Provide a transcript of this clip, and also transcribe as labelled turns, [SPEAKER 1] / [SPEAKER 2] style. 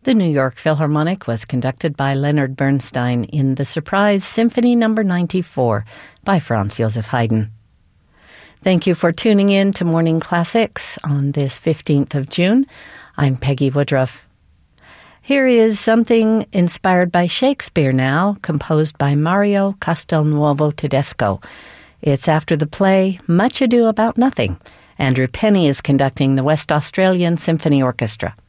[SPEAKER 1] The New York Philharmonic was conducted by Leonard Bernstein in the Surprise Symphony No. 94 by Franz Joseph Haydn. Thank you for tuning in to Morning Classics on this 15th of June. I'm Peggy Woodruff. Here is something inspired by Shakespeare now, composed by Mario Castelnuovo Tedesco. It's after the play Much Ado About Nothing. Andrew Penny is conducting the West Australian Symphony Orchestra.